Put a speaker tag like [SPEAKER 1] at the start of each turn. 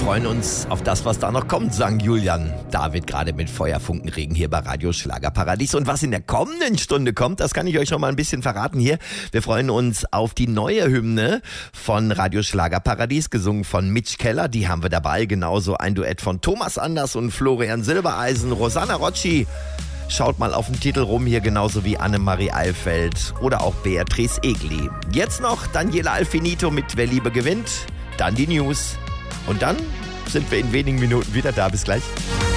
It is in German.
[SPEAKER 1] freuen uns auf das, was da noch kommt, sagen Julian David gerade mit Feuerfunkenregen hier bei Radio Schlagerparadies. Und was in der kommenden Stunde kommt, das kann ich euch schon mal ein bisschen verraten hier. Wir freuen uns auf die neue Hymne von Radio Schlagerparadies, gesungen von Mitch Keller. Die haben wir dabei. Genauso ein Duett von Thomas Anders und Florian Silbereisen, Rosanna Rocci. Schaut mal auf den Titel rum hier, genauso wie Annemarie Eilfeld oder auch Beatrice Egli. Jetzt noch Daniela Alfinito mit Wer Liebe gewinnt, dann die News und dann sind wir in wenigen Minuten wieder da. Bis gleich.